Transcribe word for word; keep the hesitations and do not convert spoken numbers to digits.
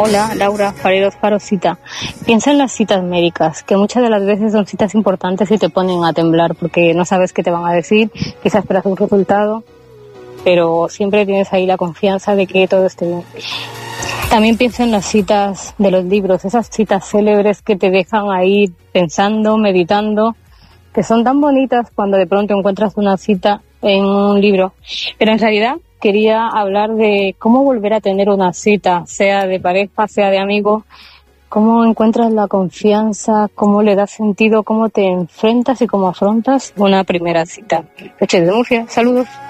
Hola, Laura, Fareros Farosita. Piensa en las citas médicas, que muchas de las veces son citas importantes y te ponen a temblar porque no sabes qué te van a decir, quizás esperas un resultado, pero siempre tienes ahí la confianza de que todo esté bien. También pienso en las citas de los libros, esas citas célebres que te dejan ahí pensando, meditando, que son tan bonitas cuando de pronto encuentras una cita en un libro. Pero en realidad quería hablar de cómo volver a tener una cita, sea de pareja, sea de amigo, cómo encuentras la confianza, cómo le das sentido, cómo te enfrentas y cómo afrontas una primera cita. Leche de Murcia, saludos.